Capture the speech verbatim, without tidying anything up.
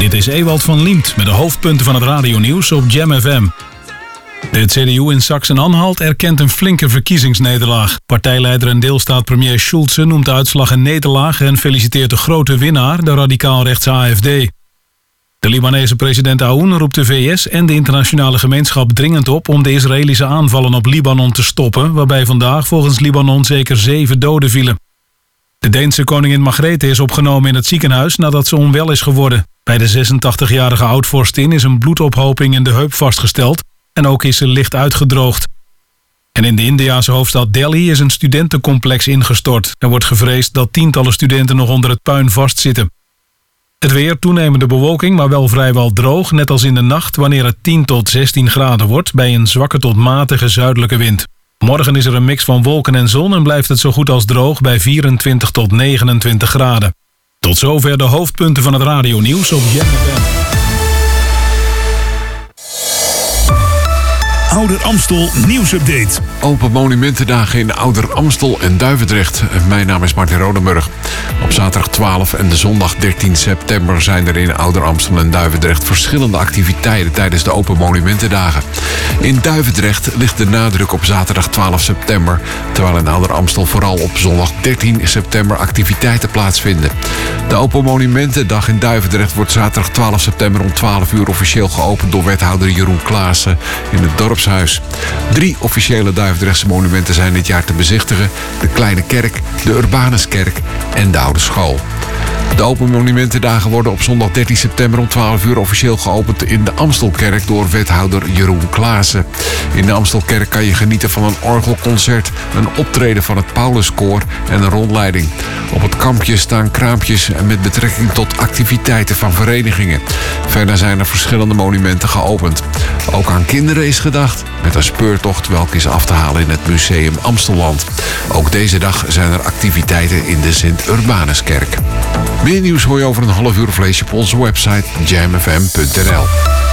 Dit is Ewald van Liemt met de hoofdpunten van het radionieuws op Jam F M. De C D U in Sachsen-Anhalt erkent een flinke verkiezingsnederlaag. Partijleider en deelstaatpremier Schulze noemt de uitslag een nederlaag en feliciteert de grote winnaar, de radicaal-rechtse A F D. De Libanese president Aoun roept de V S en de internationale gemeenschap dringend op om de Israëlische aanvallen op Libanon te stoppen, waarbij vandaag volgens Libanon zeker zeven doden vielen. De Deense koningin Margrethe is opgenomen in het ziekenhuis nadat ze onwel is geworden. Bij de zesentachtigjarige oud-vorstin is een bloedophoping in de heup vastgesteld en ook is ze licht uitgedroogd. En in de Indiase hoofdstad Delhi is een studentencomplex ingestort. Er wordt gevreesd dat tientallen studenten nog onder het puin vastzitten. Het weer, toenemende bewolking, maar wel vrijwel droog, net als in de nacht, wanneer het tien tot zestien graden wordt bij een zwakke tot matige zuidelijke wind. Morgen is er een mix van wolken en zon en blijft het zo goed als droog bij vierentwintig tot negenentwintig graden. Tot zover de hoofdpunten van het radionieuws op Jam F M. Ouder Amstel nieuwsupdate. Open Monumentendagen in Ouder Amstel en Duivendrecht. Mijn naam is Martin Rodenburg. Op zaterdag twaalf en de zondag dertien september zijn er in Ouder Amstel en Duivendrecht verschillende activiteiten tijdens de Open Monumentendagen. In Duivendrecht ligt de nadruk op zaterdag twaalf september, terwijl in Ouder Amstel vooral op zondag dertien september activiteiten plaatsvinden. De Open Monumentendag in Duivendrecht wordt zaterdag twaalf september om twaalf uur officieel geopend door wethouder Jeroen Klaassen in het dorpshuis. Drie officiële Duivendrechtse monumenten zijn dit jaar te bezichtigen: de Kleine Kerk, de Urbanuskerk en de Oude School. De Open Monumentendagen worden op zondag dertien september om twaalf uur officieel geopend in de Amstelkerk door wethouder Jeroen Klaassen. In de Amstelkerk kan je genieten van een orgelconcert, een optreden van het Pauluskoor en een rondleiding. Op het kampje staan kraampjes met betrekking tot activiteiten van verenigingen. Verder zijn er verschillende monumenten geopend. Ook aan kinderen is gedacht met een speurtocht welke is af te halen in het Museum Amstelland. Ook deze dag zijn er activiteiten in de Sint-Urbanuskerk. Meer nieuws hoor je over een half uur of lees je op onze website jam f m punt n l.